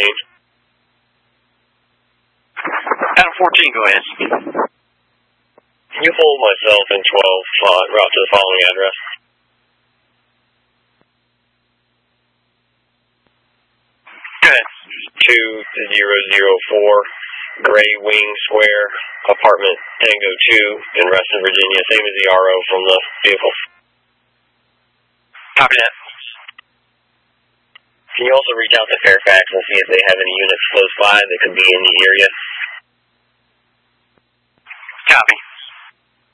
Adam 14, go ahead. Can you hold myself in 12 en route to the following address? Go ahead. 2004 Gray Wing Square, apartment Tango 2 in Reston, Virginia, same as the RO from the vehicle. Copy that. Can you also reach out to Fairfax and see if they have any units close by that could be in the area